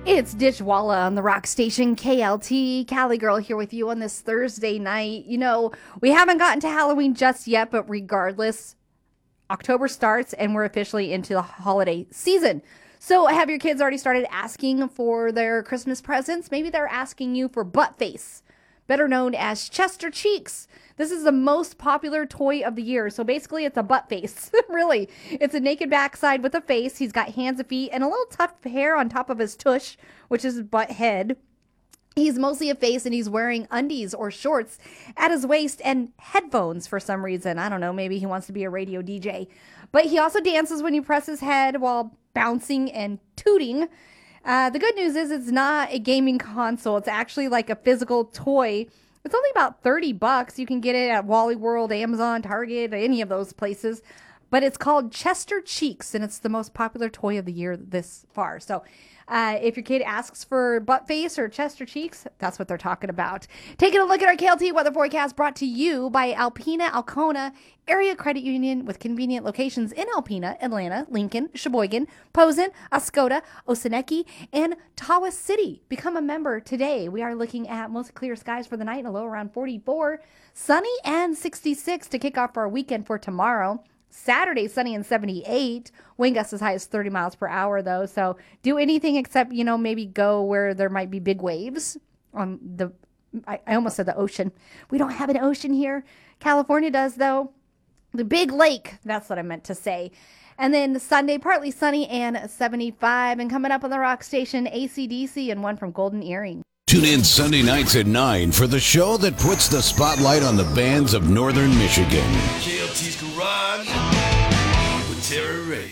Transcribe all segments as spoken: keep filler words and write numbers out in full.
It's Dishwalla on the rock station K L T. Callie Girl here with you on this Thursday night. You know, we haven't gotten to Halloween just yet, but regardless, October starts and we're officially into the holiday season. So have your kids already started asking for their Christmas presents? Maybe they're asking you for butt face, better known as Chester Cheeks. This is the most popular toy of the year. So basically it's a butt face. Really. It's a naked backside with a face. He's got hands and feet and a little tuft hair on top of his tush, which is his butt head. He's mostly a face and he's wearing undies or shorts at his waist and headphones for some reason. I don't know. Maybe he wants to be a radio D J. But he also dances when you press his head while bouncing and tooting. Uh, the good news is it's not a gaming console. It's actually like a physical toy. It's only about thirty bucks. You can get it at Wally World, Amazon, Target, any of those places. But it's called Chester Cheeks, and it's the most popular toy of the year this far. So uh, if your kid asks for butt face or Chester Cheeks, that's what they're talking about. Taking a look at our K L T weather forecast brought to you by Alpena Alcona Area Credit Union with convenient locations in Alpena, Atlanta, Lincoln, Sheboygan, Posen, Oscoda, Osaneki, and Tawas City. Become a member today. We are looking at mostly clear skies for the night and a low around forty-four. Sunny and sixty-six to kick off our weekend for tomorrow. Saturday, sunny and seventy-eight. Wind gusts as high as thirty miles per hour, though. So do anything except, you know, maybe go where there might be big waves on the, I, I almost said the ocean. We don't have an ocean here. California does, though. The big lake, that's what I meant to say. And then Sunday, partly sunny and seventy-five. And coming up on the rock station, A C D C and one from Golden Earring. Tune in Sunday nights at nine for the show that puts the spotlight on the bands of Northern Michigan. K L T's Garage with Terry Ray.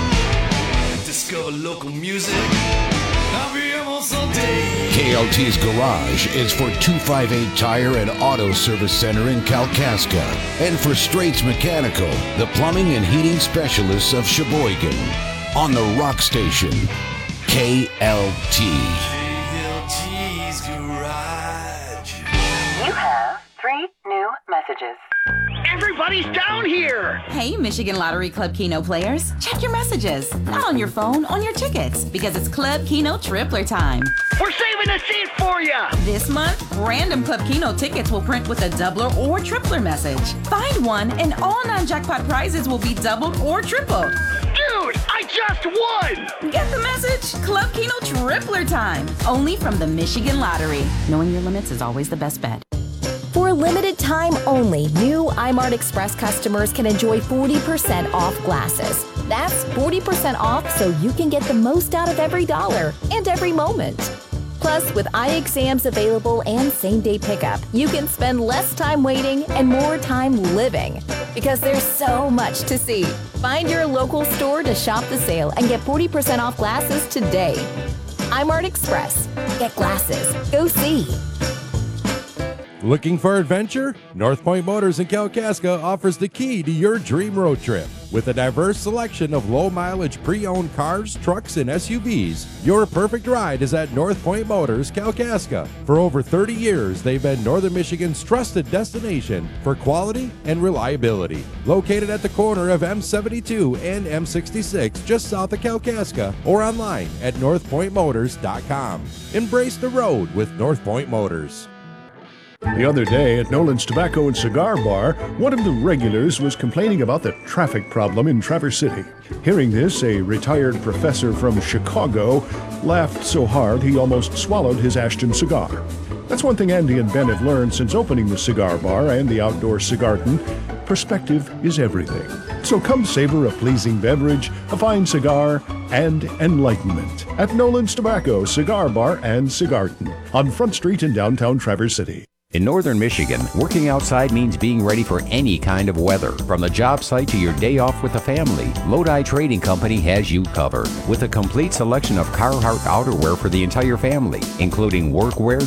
Discover local music. I'll be almost all day. K L T's Garage is for two fifty-eight Tire and Auto Service Center in Kalkaska. And for Straits Mechanical, the plumbing and heating specialists of Sheboygan. On the rock station, K L T. K L T's Garage. You have three new messages. Everybody's down here! Hey, Michigan Lottery Club Keno players. Check your messages. Not on your phone, on your tickets. Because it's Club Keno Tripler time. We're saving a seat for ya! This month, random Club Keno tickets will print with a doubler or tripler message. Find one and all non-jackpot prizes will be doubled or tripled. Dude, I just won! Get the message? Club Keno Tripler time. Only from the Michigan Lottery. Knowing your limits is always the best bet. For a limited time only, new iMart Express customers can enjoy forty percent off glasses. That's forty percent off so you can get the most out of every dollar and every moment. Plus, with eye exams available and same-day pickup, you can spend less time waiting and more time living. Because there's so much to see. Find your local store to shop the sale and get forty percent off glasses today. iMart Express. Get glasses. Go see. Looking for adventure? North Point Motors in Kalkaska offers the key to your dream road trip. With a diverse selection of low-mileage pre-owned cars, trucks, and S U Vs, your perfect ride is at North Point Motors, Kalkaska. For over thirty years, they've been Northern Michigan's trusted destination for quality and reliability. Located at the corner of M seventy-two and M sixty-six, just south of Kalkaska, or online at north point motors dot com. Embrace the road with North Point Motors. The other day at Nolan's Tobacco and Cigar Bar, one of the regulars was complaining about the traffic problem in Traverse City. Hearing this, a retired professor from Chicago laughed so hard he almost swallowed his Ashton cigar. That's one thing Andy and Ben have learned since opening the cigar bar and the outdoor cigarton. Perspective is everything. So come savor a pleasing beverage, a fine cigar, and enlightenment at Nolan's Tobacco, Cigar Bar, and Cigarton on Front Street in downtown Traverse City. In Northern Michigan, working outside means being ready for any kind of weather. From the job site to your day off with the family, Lodi Trading Company has you covered. With a complete selection of Carhartt outerwear for the entire family, including workwear,